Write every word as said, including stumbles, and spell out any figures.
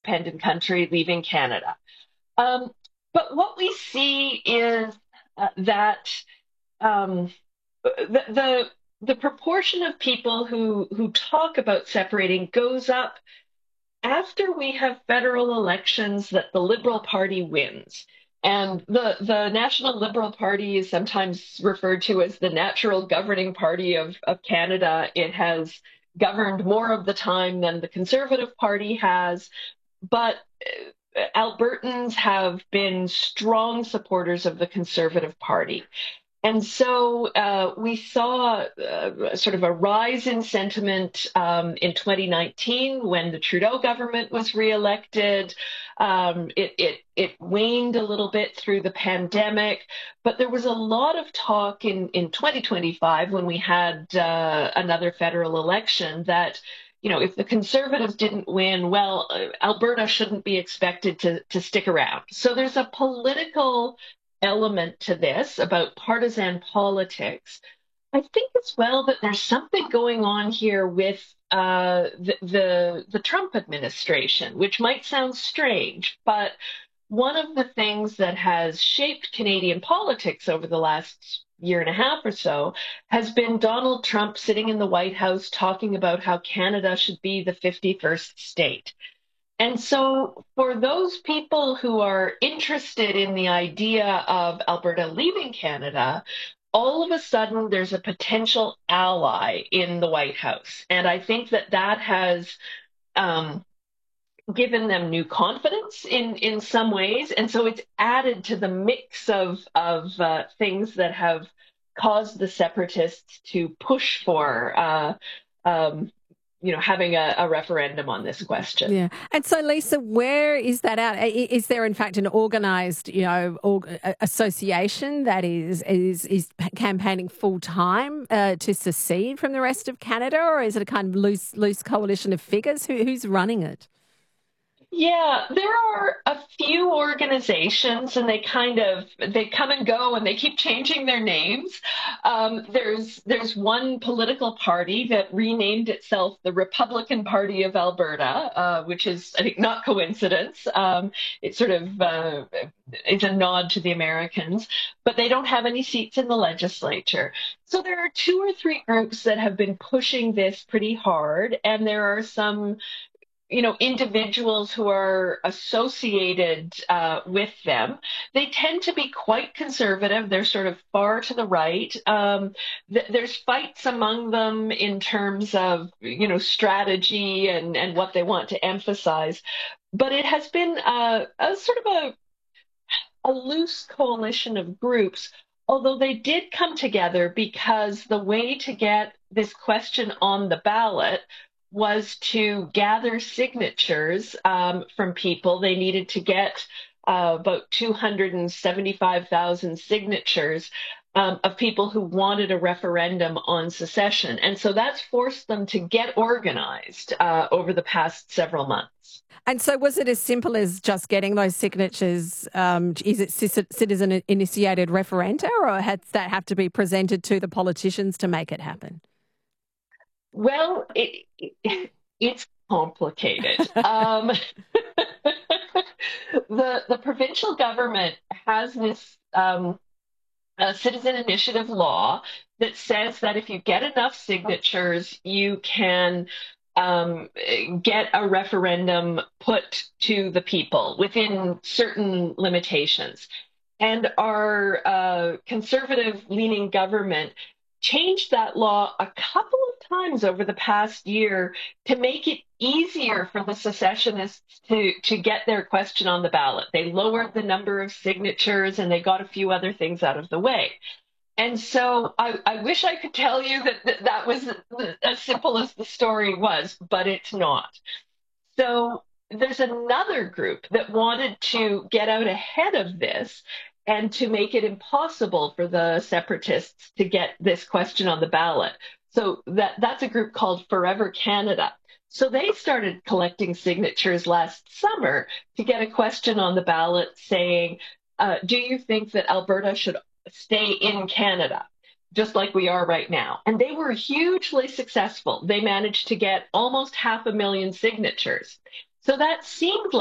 independent country leaving Canada. Um, but what we see is uh, that um, the, the the proportion of people who who talk about separating goes up after we have federal elections that the Liberal Party wins. And the, the National Liberal Party is sometimes referred to as the natural governing party of, of Canada. It has governed more of the time than the Conservative Party has. But uh, Albertans have been strong supporters of the Conservative Party. And so uh, we saw uh, sort of a rise in sentiment um, in twenty nineteen when the Trudeau government was reelected. Um, it, it, it waned a little bit through the pandemic, but there was a lot of talk in, in twenty twenty-five when we had uh, another federal election that, you know, if the Conservatives didn't win, well, uh, Alberta shouldn't be expected to, to stick around. So there's a political element to this about partisan politics. I think as well that there's something going on here with uh, the, the the Trump administration, which might sound strange, but one of the things that has shaped Canadian politics over the last year and a half or so has been Donald Trump sitting in the White House talking about how Canada should be the fifty-first state. And so for those people who are interested in the idea of Alberta leaving Canada, all of a sudden there's a potential ally in the White House. And I think that that has um, given them new confidence in, in some ways. And so it's added to the mix of, of uh, things that have caused the separatists to push for uh, um, you know, having a, a referendum on this question. Yeah. And so, Lisa, where is that at? Is there, in fact, an organised, you know, org- association that is is is campaigning full time uh, to secede from the rest of Canada, or is it a kind of loose loose coalition of figures? Who, who's running it? Yeah, there are a few organizations, and they kind of they come and go, and they keep changing their names. Um, there's there's one political party that renamed itself the Republican Party of Alberta, uh, which is, I think, not coincidence. Um, it sort of uh, is a nod to the Americans, but they don't have any seats in the legislature. So there are two or three groups that have been pushing this pretty hard, and there are some you know, individuals who are associated uh, with them. They tend to be quite conservative. They're sort of far to the right. Um, th- there's fights among them in terms of, you know, strategy and, and what they want to emphasize. But it has been a, a sort of a, a loose coalition of groups, although they did come together because the way to get this question on the ballot was to gather signatures um, from people. They needed to get uh, about two hundred seventy-five thousand signatures um, of people who wanted a referendum on secession. And so that's forced them to get organized uh, over the past several months. And so was it as simple as just getting those signatures? Um, is it citizen-initiated referenda, or has that have to be presented to the politicians to make it happen? Well, it, it, it's complicated. um, the the provincial government has this um, uh, citizen initiative law that says that if you get enough signatures, you can um, get a referendum put to the people within certain limitations. And our uh, conservative-leaning government changed that law a couple of times over the past year to make it easier for the secessionists to, to get their question on the ballot. They lowered the number of signatures, and they got a few other things out of the way. And so I, I wish I could tell you that, that that was as simple as the story was, but it's not. So there's another group that wanted to get out ahead of this and to make it impossible for the separatists to get this question on the ballot. So that, that's a group called Forever Canada. So they started collecting signatures last summer to get a question on the ballot saying, uh, do you think that Alberta should stay in Canada, just like we are right now? And they were hugely successful. They managed to get almost half a million signatures. So that seemed like